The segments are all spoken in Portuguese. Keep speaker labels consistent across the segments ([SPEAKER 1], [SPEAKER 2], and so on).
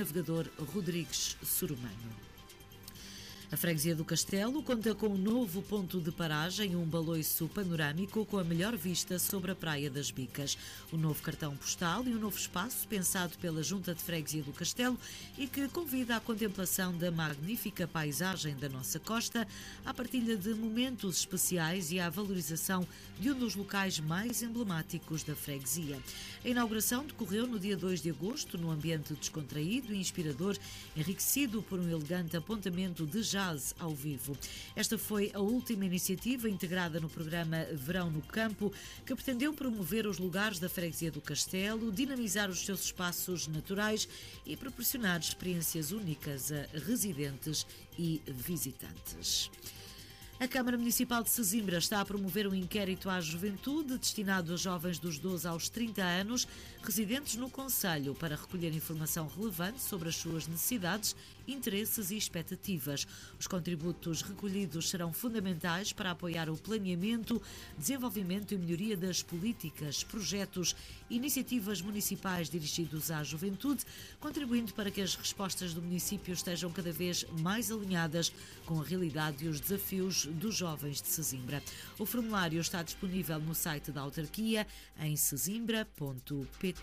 [SPEAKER 1] navegador Rodrigues Sorumano. A freguesia do Castelo conta com um novo ponto de paragem, um baloiço panorâmico com a melhor vista sobre a Praia das Bicas. Um novo cartão postal e um novo espaço pensado pela Junta de Freguesia do Castelo e que convida à contemplação da magnífica paisagem da nossa costa, à partilha de momentos especiais e à valorização de um dos locais mais emblemáticos da freguesia. A inauguração decorreu no dia 2 de agosto, num ambiente descontraído e inspirador, enriquecido por um elegante apontamento de jazz ao vivo. Esta foi a última iniciativa integrada no programa Verão no Campo, que pretendeu promover os lugares da freguesia do Castelo, dinamizar os seus espaços naturais e proporcionar experiências únicas a residentes e visitantes. A Câmara Municipal de Sesimbra está a promover um inquérito à juventude destinado a jovens dos 12 aos 30 anos residentes no concelho para recolher informação relevante sobre as suas necessidades, interesses e expectativas. Os contributos recolhidos serão fundamentais para apoiar o planeamento, desenvolvimento e melhoria das políticas, projetos e iniciativas municipais dirigidos à juventude, contribuindo para que as respostas do município estejam cada vez mais alinhadas com a realidade e os desafios dos jovens de Sesimbra. O formulário está disponível no site da autarquia em sesimbra.pt.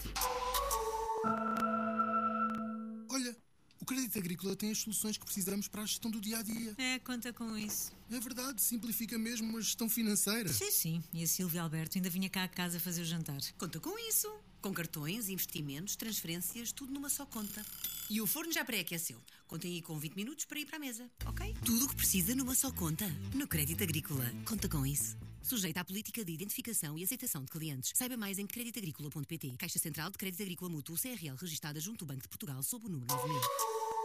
[SPEAKER 2] Olha, o Crédito Agrícola tem as soluções que precisamos para a gestão do dia-a-dia.
[SPEAKER 3] Conta com isso.
[SPEAKER 2] É verdade, simplifica mesmo a gestão financeira.
[SPEAKER 3] Sim. E a Silvia Alberto ainda vinha cá a casa fazer o jantar.
[SPEAKER 4] Conta com isso. Com cartões, investimentos, transferências, tudo numa só conta. E o forno já pré-aqueceu. Contem aí com 20 minutos para ir para a mesa, ok? Tudo o que precisa numa só conta. No Crédito Agrícola. Conta com isso. Sujeita à política de identificação e aceitação de clientes. Saiba mais em creditagricola.pt. Caixa Central de Crédito Agrícola Mútuo CRL registada junto ao Banco de Portugal sob o número 9000.